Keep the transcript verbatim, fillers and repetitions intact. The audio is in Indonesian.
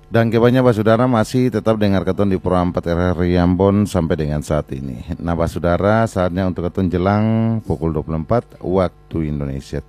Dan kebanyakan Basudara masih tetap dengar keton di Pro empat R R I Ambon sampai dengan saat ini. Nah Basudara, saatnya untuk keton jelang pukul dua puluh empat waktu Indonesia